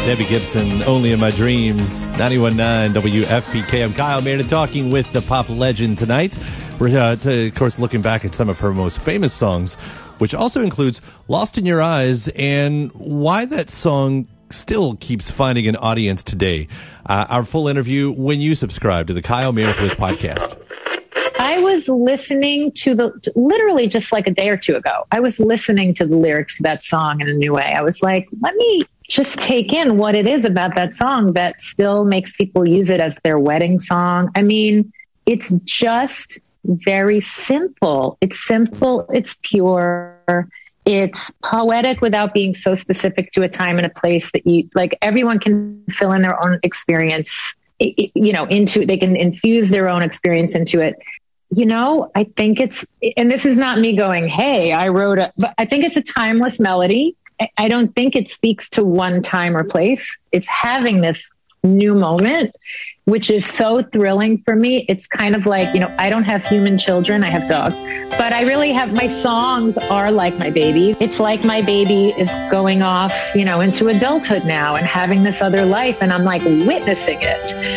Debbie Gibson, Only in My Dreams, 91.9 WFPK. I'm Kyle Maynard talking with the pop legend tonight. We're, of course, looking back at some of her most famous songs, which also includes Lost in Your Eyes and why that song still keeps finding an audience today. Our full interview when you subscribe to the Kyle Meredith With podcast. I was listening to literally just like a day or two ago, I was listening to the lyrics of that song in a new way. I was like, let me just take in what it is about that song that still makes people use it as their wedding song. I mean, it's just very simple. It's simple. It's pure. It's poetic without being so specific to a time and a place that everyone can fill in their own experience, they can infuse their own experience into it. I think and this is not me going, hey, but I think it's a timeless melody. I don't think it speaks to one time or place. It's having this new moment, which is so thrilling for me. It's kind of like, I don't have human children. I have dogs, but I really have, my songs are like my baby. It's like my baby is going off, into adulthood now and having this other life. And I'm like witnessing it.